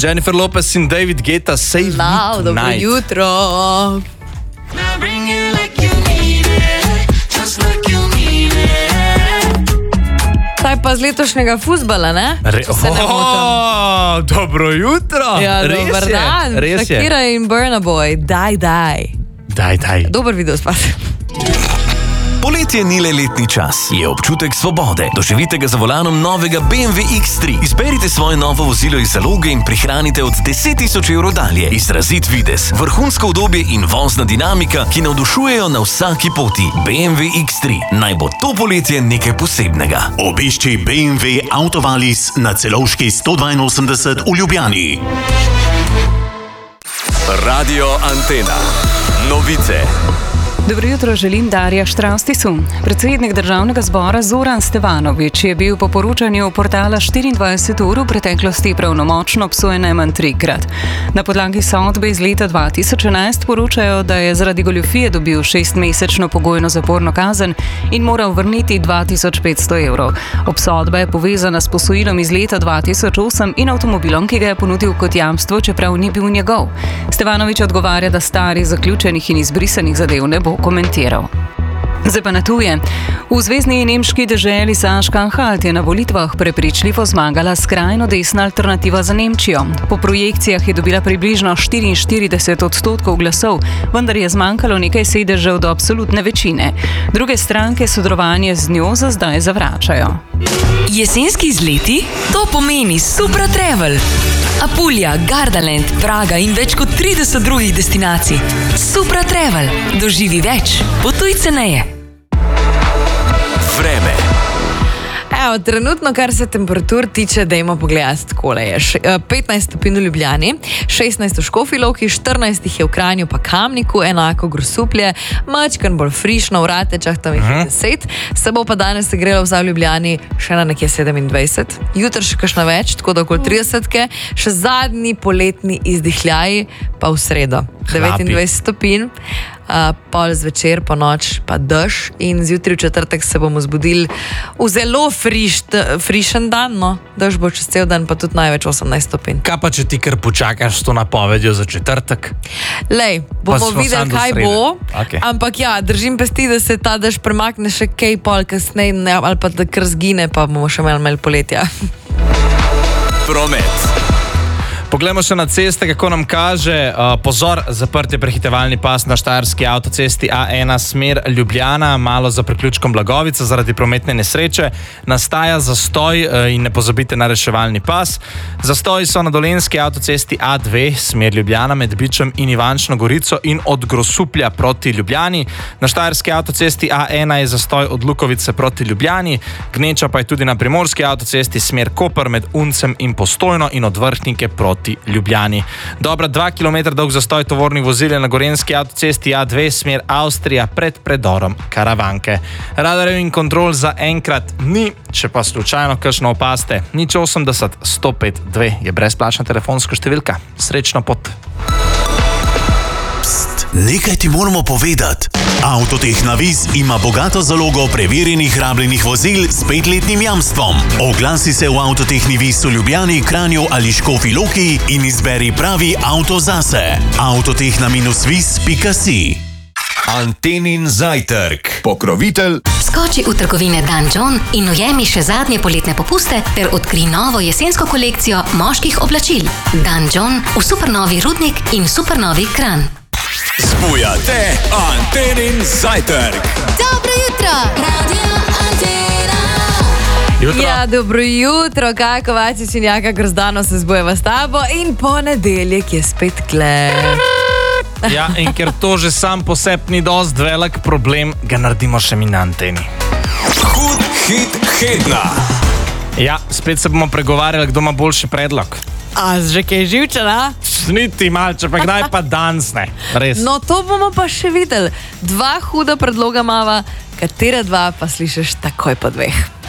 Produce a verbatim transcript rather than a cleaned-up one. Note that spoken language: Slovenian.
Jennifer Lopez in David Guetta, Save Now, Me dobro Tonight. jutro. Taj pa z letošnjega fuzbala, ne? Re Če se ne motim. oh, dobro jutro. Ja, Res dober je, dan. Res je. Shakira in Burna Boy, daj, daj. Daj, daj. Dober video spad. Poletje ni le letni čas, je občutek svobode. Doživite ga za volanom novega B M W X tri. Izberite svoje novo vozilo iz zaloge in prihranite od deset tisoč evrov dalje. Izrazit videz, vrhunsko udobje in vozna dinamika, ki navdušujejo na vsaki poti. B M W X tri. Naj bo to poletje nekaj posebnega. Obišči B M W Autovalis na Celovški sto dvainosemdeset v Ljubljani. Radio Antena. Novice. Dobro jutro, želim Darja Štravstisu. Predsednik državnega zbora Zoran Stevanović je bil po poročanju portala štiriindvajset ur v preteklosti pravnomočno obsojen najmanj trikrat. Na podlagi sodbe iz leta dva tisoč enajst poročajo, da je zaradi goljufije dobil šestmesečno pogojno zaporno kazen in moral vrniti dva tisoč petsto evrov. Obsodba je povezana s posojilom iz leta dva tisoč osem in avtomobilom, ki ga je ponudil kot jamstvo, čeprav ni bil njegov. Stevanović odgovarja, da starih zaključenih in izbrisanih zadev ne bo komentiral. Zdaj pa na tuje. V zvezni nemški deželi Sachsen-Anhalt je na volitvah prepričljivo zmagala skrajno desna alternativa za Nemčijo. Po projekcijah je dobila približno štiriinštirideset odstotkov glasov, vendar je zmanjkalo nekaj sedežev do absolutne večine. Druge stranke sodelovanje z njo za zdaj zavračajo. Jesenski izleti? To pomeni Supra Travel. Apulija, Gardaland, Praga in več kot trideset drugih destinacij. Supra Travel. Doživi več. Potuj ceneje. Vreme. Evo, trenutno, kar se temperatur tiče, dajmo pogledati, takole je. Š- eh, petnajst stopinj v Ljubljani, šestnajst v Škofji Loki, štirinajst jih je v Kranju pa Kamniku, enako Grosuplje, mačkan bolj frišno v Ratečah, tam jih je deset, se bo pa danes segrelo vsaj v Ljubljani še na nekje sedemindvajset, jutri še kakšna več, tako da okoli tridesetke, še zadnji poletni izdihljaji pa v sredo, devetindvajset stopinj. Uh, pol zvečer, po noč pa dež in zjutraj v četrtek se bomo zbudili v zelo friš, frišen dan, no, dež bo čez cel dan pa tudi največ osemnajst stopinj. Kaj pa, če ti kar počakaš s to napovedjo za četrtek? Lej, bomo smo videli, samo do kaj srede. bo, Okej. ampak ja, držim pesti, da se ta dež premakne še kaj pol kasneje, ne, ali pa da kar zgine, pa bomo še imeli imeli poletja. Promet. Poglejmo še na ceste, kako nam kaže. Uh, pozor, zaprt je prehitevalni pas na štajerski avtocesti A ena smer Ljubljana, malo za priključkom Blagovica zaradi prometne nesreče. Nastaja zastoj uh, in ne pozabite na reševalni pas. Zastoji so na dolenjski avtocesti A dve smer Ljubljana med Bičem in Ivančno Gorico in od Grosuplja proti Ljubljani. Na štajerski avtocesti A ena je zastoj od Lukovice proti Ljubljani, gneča pa je tudi na primorski avtocesti smer Koper med Uncem in Postojno in od Vrhnike proti Ljubljani. Dobra dva kilometra dolg zastoj tovornih vozil je na gorenjski avtocesti A dve smer Avstrija pred predorom Karavanke. Radarjev in kontrol za enkrat ni, če pa slučajno kakšno opaste. nič osemdeset sto pet dve je brezplačna telefonska številka. Srečno pot. Pst, nekaj ti moramo povedati. Avtotehna Viz ima bogato zalogo preverjenih rabljenih vozil s petletnim jamstvom. Oglasi se v Avtotehni Viz v Ljubljani, Kranju ali Škofji Loki in izberi pravi avto zase. avtotehna viz pika si. Antenin zajtrk. Pokrovitelj. Skoči v trgovine Dan John in ujemi še zadnje poletne popuste ter odkri novo jesensko kolekcijo moških oblačil. Dan John v supernovi Rudnik in supernovi Kranj. Spujate Antenin zajtrk. Dobro jutro! Radio Antena. Jutro. Ja, dobro jutro, kaj Kovačič in Jaka Grozdano se zbujeva s tabo in ponedeljek je spet kle. Ja, in ker to že sam po sebi ni dost velik problem, ga naredimo še mi na anteni. Hud hit hitna. Ja, spet se bomo pregovarjali, kdo ima boljši predlog. A, že kaj živčena? Niti malče, pa kdaj pa danes ne. Res. No, to bomo pa še videli. Dva huda predloga mava, katera dva pa slišiš takoj po dveh.